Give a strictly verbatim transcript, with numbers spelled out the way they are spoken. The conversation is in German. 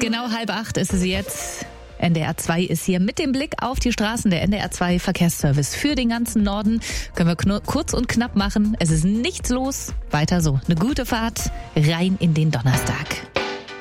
Genau halb acht ist es jetzt. N D R zwei ist hier mit dem Blick auf die Straßen. Der N D R zwei Verkehrsservice für den ganzen Norden. Können wir kn- kurz und knapp machen. Es ist nichts los. Weiter so. Eine gute Fahrt rein in den Donnerstag.